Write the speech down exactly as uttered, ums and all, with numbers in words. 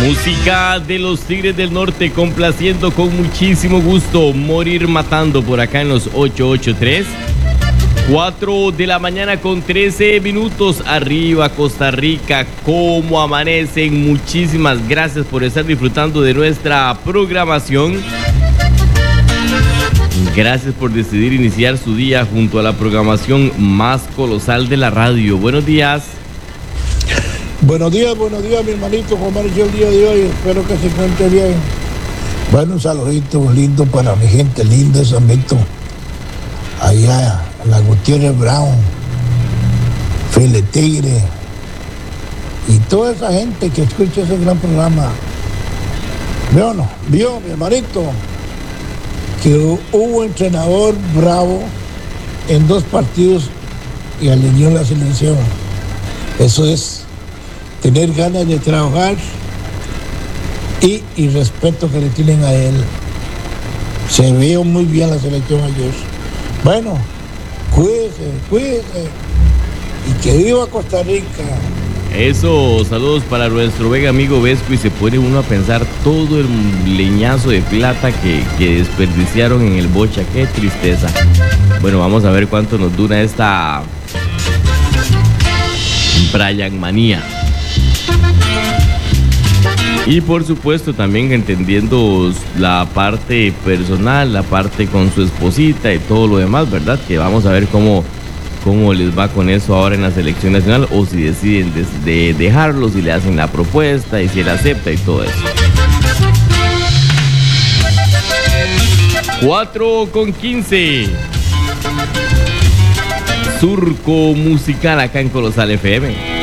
Música de los Tigres del Norte, complaciendo con muchísimo gusto Morir Matando por acá en los ocho ocho tres. cuatro de la mañana con trece minutos. Arriba Costa Rica, ¿cómo amanecen? Muchísimas gracias por estar disfrutando de nuestra programación. Gracias por decidir iniciar su día junto a la programación más colosal de la radio. Buenos días. Buenos días, buenos días, mi hermanito. ¿Cómo amaneció el día de hoy? Espero que se encuentre bien. Bueno, un saludito lindo para mi gente linda de San Víctor. Allá en la Gutiérrez Brown, Fele Tigre y toda esa gente que escucha ese gran programa. ¿Vio no? ¿Vio, mi hermanito? Que hubo entrenador bravo en dos partidos y alineó la selección. Eso es tener ganas de trabajar y, y respeto que le tienen a él. Se vio muy bien la selección ayer. Bueno, cuídese, cuídese y que viva Costa Rica. Eso, saludos para nuestro buen amigo Vesco, y se pone uno a pensar todo el leñazo de plata que, que desperdiciaron en el Bocha. Qué tristeza. Bueno, vamos a ver cuánto nos dura esta Brian Manía. Y por supuesto también entendiendo la parte personal, la parte con su esposita y todo lo demás, ¿verdad? Que vamos a ver cómo, cómo les va con eso ahora en la selección nacional, o si deciden de, de dejarlo, si le hacen la propuesta y si él acepta y todo eso. cuatro con quince. Surco musical acá en Colosal F M.